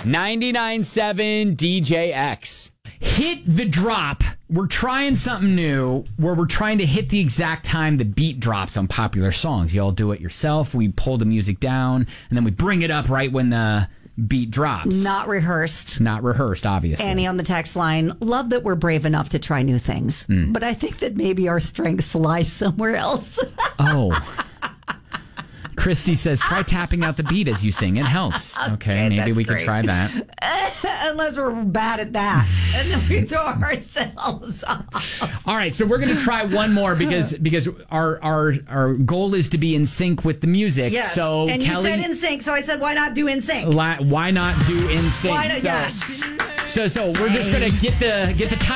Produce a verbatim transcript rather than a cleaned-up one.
ninety-nine point seven D J X. Hit the drop. We're trying something new where we're trying to hit the exact time the beat drops on popular songs. You all do it yourself. We pull the music down and then we bring it up right when the beat drops. Not rehearsed. Not rehearsed, obviously. Annie on the text line, love that we're brave enough to try new things. Mm. But I think that maybe our strengths lie somewhere else. Oh. Christy says, try tapping out the beat as you sing. It helps. Okay, okay maybe we great. can try that. Unless we're bad at that. And then we throw ourselves off. All right, so we're going to try one more because because our, our our goal is to be in sync with the music. Yes. So and Kelly, you said in sync, so I said, why not do in sync? La- why not do in sync? Why not, so, yes. so, so we're just going to get the, get the time.